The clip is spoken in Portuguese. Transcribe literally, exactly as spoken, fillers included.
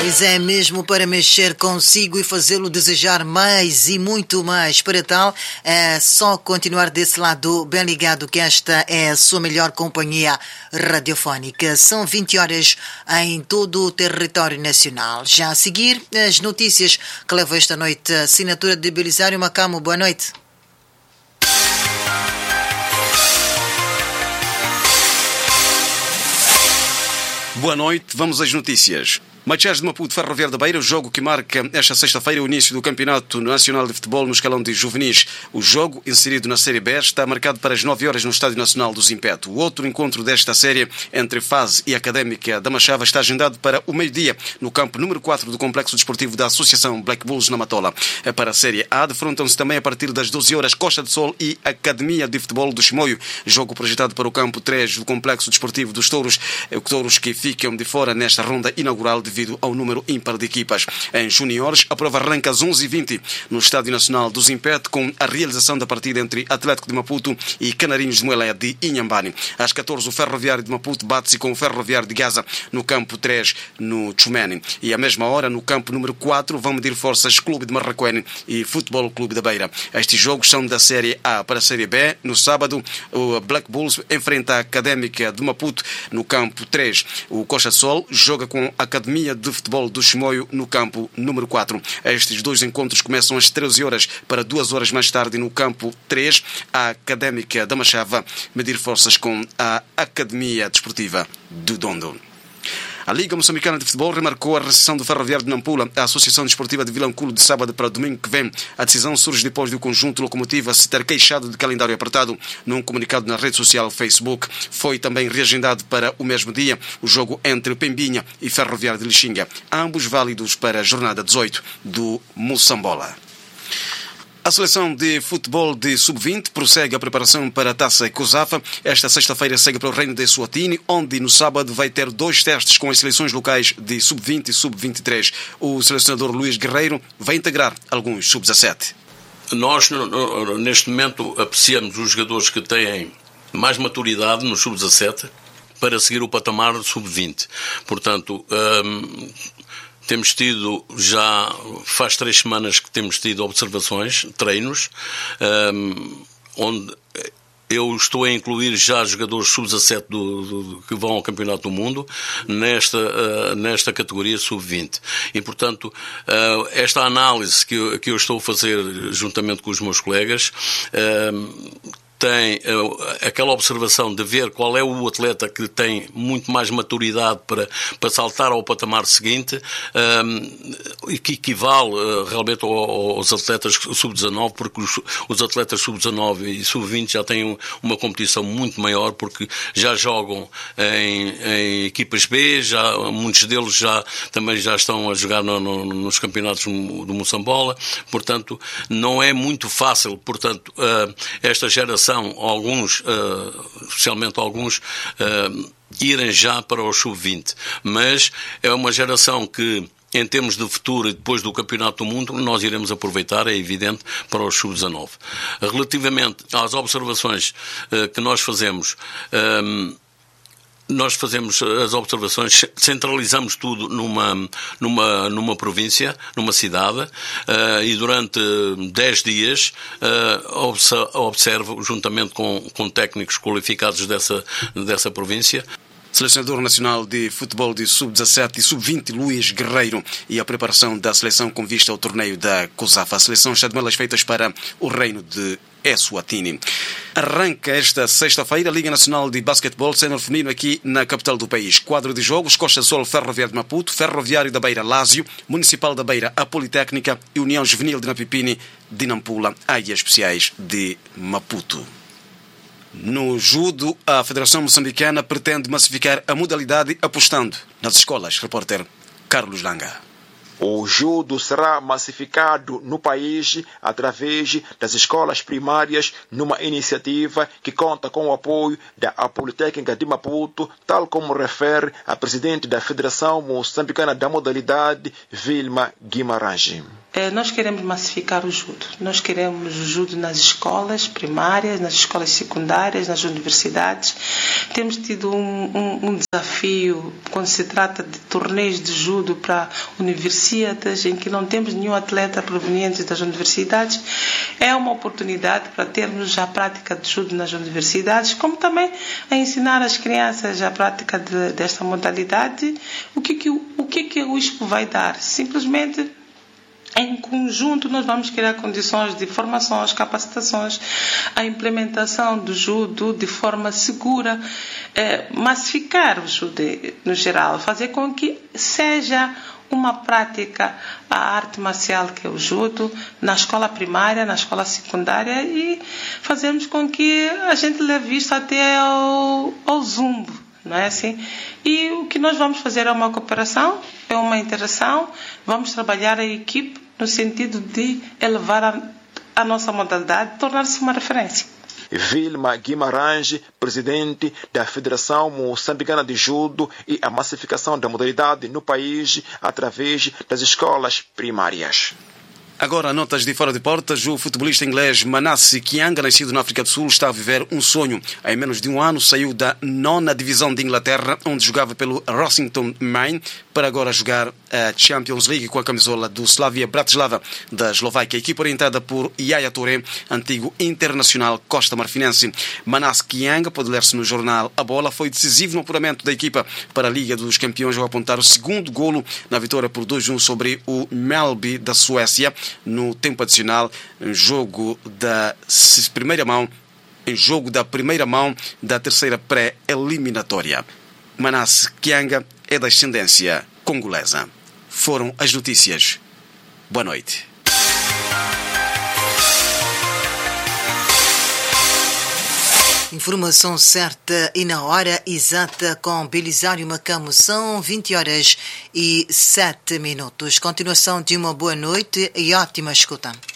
Pois é, mesmo para mexer consigo e fazê-lo desejar mais e muito mais. Para tal, é só continuar desse lado bem ligado, que esta é a sua melhor companhia radiofónica. São vinte horas em todo o território nacional. Já a seguir, as notícias que levam esta noite. Assinatura de Belisário Macamo. Boa noite. Boa noite, vamos às notícias. Machás de Maputo, Ferroviário da Beira, o jogo que marca esta sexta-feira o início do Campeonato Nacional de Futebol no escalão de juvenis. O jogo, inserido na Série B, está marcado para as nove horas no Estádio Nacional do Zimpeto. O outro encontro desta série entre Fase e Académica da Machava está agendado para o meio-dia no campo número quatro do Complexo Desportivo da Associação Black Bulls na Matola. Para a Série A, defrontam-se também a partir das doze horas Costa de Sol e Academia de Futebol do Chimoio. Jogo projetado para o campo três do Complexo Desportivo dos Touros. Touros que ficam de fora nesta ronda inaugural devido ao número ímpar de equipas. Em juniores, a prova arranca às onze e vinte no Estádio Nacional do Zimpeto, com a realização da partida entre Atlético de Maputo e Canarinhos de Moelé de Inhambane. Às catorze, o Ferroviário de Maputo bate-se com o Ferroviário de Gaza no campo três, no Tchumene. E à mesma hora, no campo número quatro, vão medir forças Clube de Marraquene e Futebol Clube da Beira. Estes jogos são da Série A. Para a Série B, no sábado, o Black Bulls enfrenta a Académica de Maputo no campo três. O Costa Sol joga com a Academia de Futebol do Chimoio no campo número quatro. Estes dois encontros começam às treze horas, para duas horas mais tarde no campo três, a Académica da Machava medir forças com a Academia Desportiva do Dondo. A Liga Moçambicana de Futebol remarcou a recepção do Ferroviário de Nampula à Associação Desportiva de Vilanculo de sábado para domingo que vem. A decisão surge depois do conjunto Locomotiva se ter queixado de calendário apertado. Num comunicado na rede social Facebook, foi também reagendado para o mesmo dia o jogo entre Pembinha e Ferroviário de Lixinga, ambos válidos para a jornada dezoito do Moçambola. A seleção de futebol de sub vinte prossegue a preparação para a Taça COSAFA. Esta sexta-feira segue para o Reino de Eswatini, onde no sábado vai ter dois testes com as seleções locais de sub vinte e sub vinte e três. O selecionador Luís Guerreiro vai integrar alguns sub dezassete. Nós, neste momento, apreciamos os jogadores que têm mais maturidade no sub dezassete para seguir o patamar do sub vinte. Portanto, hum, temos tido, já faz três semanas que temos tido observações, treinos, um, onde eu estou a incluir já jogadores sub dezassete do, do, que vão ao Campeonato do Mundo nesta, uh, nesta categoria sub vinte. E, portanto, uh, esta análise que eu, que eu estou a fazer juntamente com os meus colegas uh, tem uh, aquela observação de ver qual é o atleta que tem muito mais maturidade para, para saltar ao patamar seguinte, um, e que equivale uh, realmente ao, aos atletas sub dezanove, porque os, os atletas sub dezanove e sub vinte já têm uma competição muito maior, porque já jogam em, em equipas B, já, muitos deles já, também já estão a jogar no, no, nos campeonatos do Moçambola. Portanto, não é muito fácil, portanto, uh, esta geração, alguns, uh, especialmente alguns, uh, irem já para o sub vinte. Mas é uma geração que, em termos de futuro e depois do Campeonato do Mundo, nós iremos aproveitar, é evidente, para o sub dezanove. Relativamente às observações uh, que nós fazemos, um, nós fazemos as observações, centralizamos tudo numa, numa, numa província, numa cidade, uh, e durante dez dias uh, observo, juntamente com, com técnicos qualificados dessa, dessa província. Selecionador nacional de futebol de sub dezassete e sub vinte, Luís Guerreiro, e a preparação da seleção com vista ao torneio da COSAFA. A seleção está de malas feitas para o Reino de Eswatini. Arranca esta sexta-feira a Liga Nacional de Basquetebol Sénior Feminino aqui na capital do país. Quadro de jogos: Costa Sol, Ferroviário de Maputo, Ferroviário da Beira, Lásio, Municipal da Beira, a Politécnica e União Juvenil de Napipini, de Nampula, Águias Especiais de Maputo. No judo, a Federação Moçambicana pretende massificar a modalidade apostando nas escolas. Repórter Carlos Langa. O judo será massificado no país através das escolas primárias, numa iniciativa que conta com o apoio da Politécnica de Maputo, tal como refere a presidente da Federação Moçambicana da Modalidade, Vilma Guimarães. Nós queremos massificar o judo. Nós queremos o judo nas escolas primárias, nas escolas secundárias, nas universidades. Temos tido um, um, um desafio quando se trata de torneios de judo para universidades, em que não temos nenhum atleta proveniente das universidades. É uma oportunidade para termos a prática de judo nas universidades, como também a ensinar as crianças a prática de, desta modalidade. O que, que, o que, que o ISPO vai dar? Simplesmente, em conjunto, nós vamos criar condições de formações, capacitações, a implementação do judo de forma segura, eh, massificar o judo no geral, fazer com que seja uma prática a arte marcial que é o judo na escola primária, na escola secundária, e fazermos com que a gente leve isso até ao, ao zumbo, não é assim? E o que nós vamos fazer é uma cooperação, é uma interação, vamos trabalhar a equipe no sentido de elevar a, a nossa modalidade, tornar-se uma referência. Vilma Guimarães, presidente da Federação Moçambicana de Judo, e a massificação da modalidade no país através das escolas primárias. Agora, notas de fora de portas. O futebolista inglês Manasseh Kianga, nascido na África do Sul, está a viver um sonho. Em menos de um ano saiu da nona divisão de Inglaterra, onde jogava pelo Rossington Main, para agora jogar a Champions League com a camisola do Slavia Bratislava da Eslováquia, equipa orientada por Yaya Touré, antigo internacional costa-marfinense. Manasseh Kianga, pode ler-se no jornal A Bola, foi decisivo no apuramento da equipa para a Liga dos Campeões ao apontar o segundo golo na vitória por dois a um sobre o Mjällby da Suécia, no tempo adicional, em jogo da primeira mão, em jogo da primeira mão da terceira pré-eliminatória. Manasseh Kianga é da ascendência congolesa. Foram as notícias. Boa noite. Informação certa e na hora exata com Belisário Macamo. São vinte horas e sete minutos. Continuação de uma boa noite e ótima escuta.